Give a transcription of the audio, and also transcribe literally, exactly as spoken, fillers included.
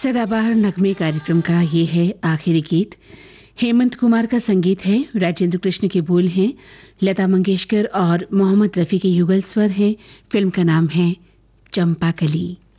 सदाबहार नगमे कार्यक्रम का ये है आखिरी गीत। हेमंत कुमार का संगीत है, राजेंद्र कृष्ण के बोल हैं, लता मंगेशकर और मोहम्मद रफी के युगल स्वर हैं। फिल्म का नाम है चंपाकली।